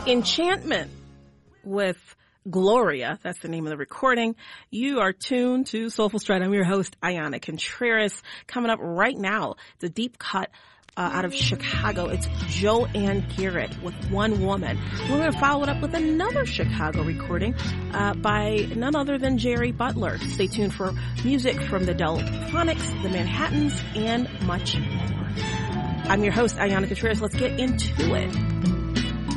Enchantment with Gloria. That's the name of the recording. You are tuned to Soulful Stride. I'm your host, Ayana Contreras. Coming up right now, it's a deep cut out of Chicago. It's Joanne Garrett with One Woman. We're going to follow it up with another Chicago recording by none other than Jerry Butler. Stay tuned for music from the Delphonics, the Manhattans, and much more. I'm your host, Ayana Contreras. Let's get into it.